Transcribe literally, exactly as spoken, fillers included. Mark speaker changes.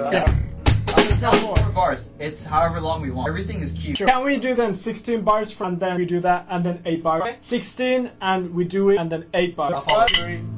Speaker 1: that.
Speaker 2: Yeah.
Speaker 1: It's not
Speaker 2: more.
Speaker 1: four bars. It's however long we want. Everything is cute.
Speaker 2: Sure. Can we do then sixteen bars and then we do that and then eight bars? Okay. sixteen and we do it and then eight bars.
Speaker 1: I'll follow.
Speaker 2: Three.